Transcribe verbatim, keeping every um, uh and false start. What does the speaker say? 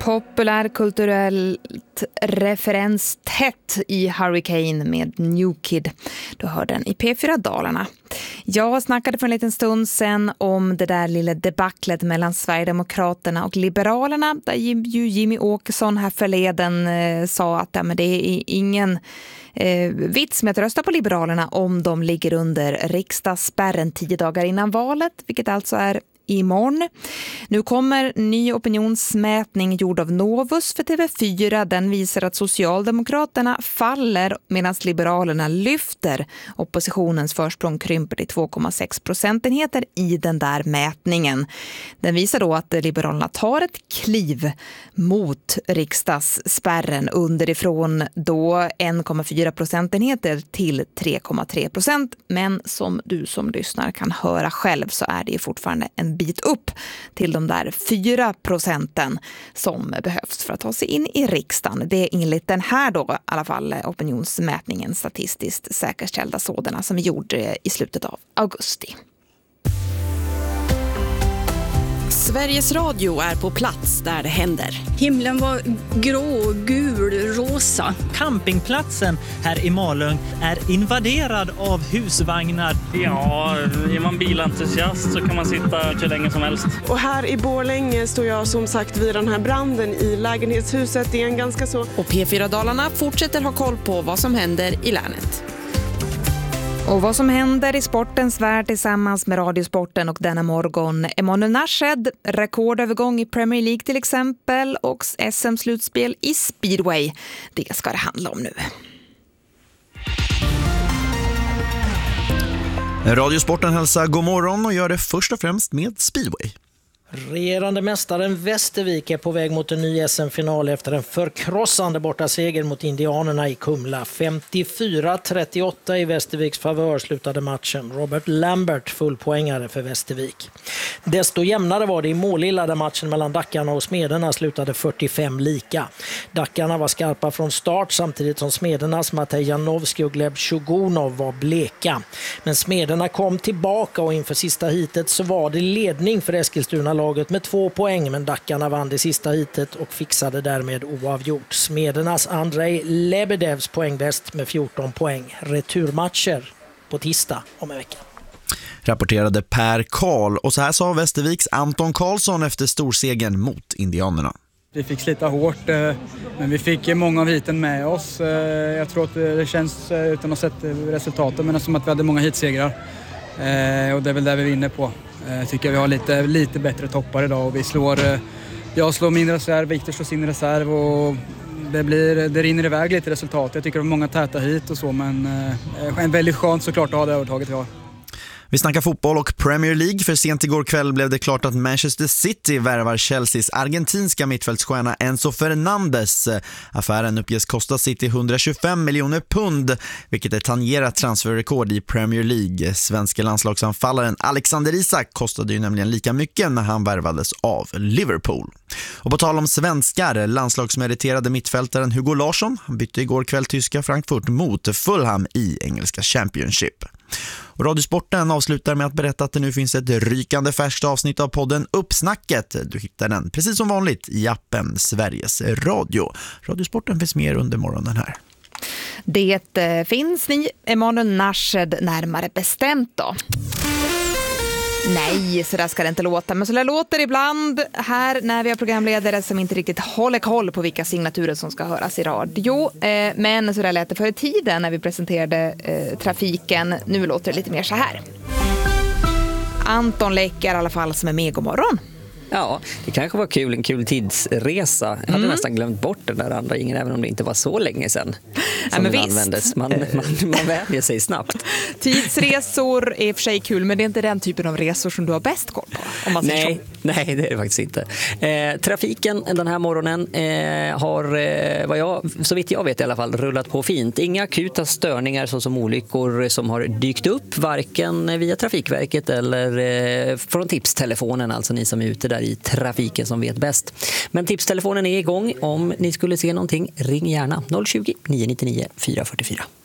Populärkulturellt referens tätt i Hurricane med New Kid. Du hör den i P fyra Dalarna. Jag snackade för en liten stund sedan om det där lilla debaclet mellan Sverigedemokraterna och Liberalerna. Där ju Jimmy Åkesson här förleden eh, sa att ja, men det är ingen eh, vits med att rösta på Liberalerna om de ligger under riksdagsspärren tio dagar innan valet. Vilket alltså är imorgon. Nu kommer ny opinionsmätning gjord av Novus för T V fyra. Den visar att Socialdemokraterna faller medan Liberalerna lyfter. Oppositionens försprång krymper till två komma sex procentenheter i den där mätningen. Den visar då att Liberalerna tar ett kliv mot riksdagsspärren underifrån då en komma fyra procentenheter till tre komma tre procent. Men som du som lyssnar kan höra själv så är det fortfarande en bit upp till de där fyra procenten som behövs för att ta sig in i riksdagen. Det är enligt den här då i alla fall opinionsmätningen statistiskt säkerställda sådana som vi gjorde i slutet av augusti. Sveriges Radio är på plats där det händer. Himlen var grå, gul, rosa. Campingplatsen här i Malung är invaderad av husvagnar. Ja, är man bilentusiast så kan man sitta hur länge som helst. Och här i Borlänge står jag som sagt vid den här branden i lägenhetshuset. Det är en ganska så... Och P fyra Dalarna fortsätter ha koll på vad som händer i länet. Och vad som händer i sportens värld tillsammans med Radiosporten och denna morgon. Emanuel Nashed, rekordövergång i Premier League till exempel och S M-slutspel i speedway. Det ska det handla om nu. Radiosporten hälsar god morgon och gör det först och främst med speedway. Regerande mästaren Västervik är på väg mot en ny S M-final efter en förkrossande bortaseger mot indianerna i Kumla. femtiofyra trettioåtta i Västerviks favör slutade matchen. Robert Lambert fullpoängare för Västervik. Desto jämnare var det i Målilla där matchen mellan Dackarna och Smederna slutade fyrtiofem lika. Dackarna var skarpa från start samtidigt som Smedernas Matej Janowski och Gleb Shugunov var bleka. Men Smederna kom tillbaka och inför sista hitet så var det ledning för Eskilstuna laget med två poäng, men Dackarna vann det sista hitet och fixade därmed oavgjort. Smedernas Andrei Lebedevs poängbäst med fjorton poäng. Returmatcher på tisdag om en vecka. Rapporterade Per Karl, och så här sa Västerviks Anton Karlsson efter storsegern mot indianerna. Vi fick slita hårt, men vi fick många av hiten med oss. Jag tror att det känns, utan att ha sett resultaten, men som att vi hade många hitsegrar. Och det är väl där vi vinner på. Jag tycker vi har lite, lite bättre toppar idag och vi slår, jag slår min reserv, Viktor slår sin reserv och det, blir, det rinner iväg lite resultat. Jag tycker det är många täta hit och så, men en väldigt skönt såklart att ha det övertaget vi har. Vi snackar fotboll och Premier League, för sent igår kväll blev det klart att Manchester City värvar Chelseas argentinska mittfältsstjärna Enzo Fernandes. Affären uppges kosta City hundratjugofem miljoner pund, vilket är tangerat transferrekord i Premier League. Svenska landslagsanfallaren Alexander Isak kostade ju nämligen lika mycket när han värvades av Liverpool. Och på tal om svenskar, landslagsmeriterade mittfältaren Hugo Larsson bytte igår kväll tyska Frankfurt mot Fulham i engelska Championship. Och Radiosporten avslutar med att berätta att det nu finns ett rykande färskt avsnitt av podden Uppsnacket. Du hittar den precis som vanligt i appen Sveriges Radio. Radiosporten finns mer under morgonen här. Det eh, finns ni, Emanuel Nashed, närmare bestämt då. Nej, så där ska det inte låta. Men så där låter det ibland här när vi har programledare som inte riktigt håller koll på vilka signaturer som ska höras i radio. Eh, men så där lät det förr i tiden när vi presenterade eh, trafiken. Nu låter det lite mer så här. Anton Läcker i alla fall som är med. God morgon. Ja, det kanske var kul, en kul tidsresa. Jag hade mm. nästan glömt bort den där andra ingen, även om det inte var så länge sedan som ja, den användes. Man, man, man vänjer sig snabbt. Tidsresor är i och för sig kul, men det är inte den typen av resor som du har bäst koll på. Om man nej, nej, det är det faktiskt inte. Eh, trafiken den här morgonen eh, har, eh, vad jag, så vitt jag vet i alla fall, rullat på fint. Inga akuta störningar såsom olyckor som har dykt upp, varken via Trafikverket eller eh, från tipstelefonen, alltså ni som är ute där i trafiken som vet bäst. Men tipstelefonen är igång. Om ni skulle se någonting, ring gärna noll tjugo, nio nio nio, fyra fyra fyra.